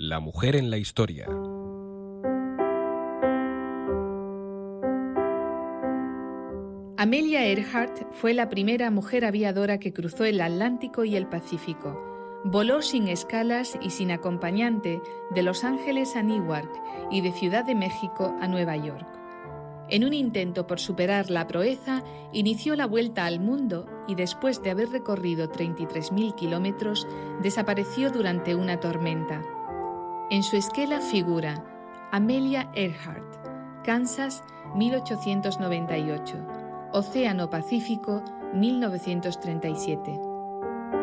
La mujer en la historia. Amelia Earhart fue la primera mujer aviadora que cruzó el Atlántico y el Pacífico. Voló sin escalas y sin acompañante de Los Ángeles a Newark y de Ciudad de México a Nueva York. En un intento por superar la proeza, inició la vuelta al mundo y después de haber recorrido 33.000 kilómetros, desapareció durante una tormenta. En su esquela figura Amelia Earhart, Kansas, 1898. Océano Pacífico, 1937.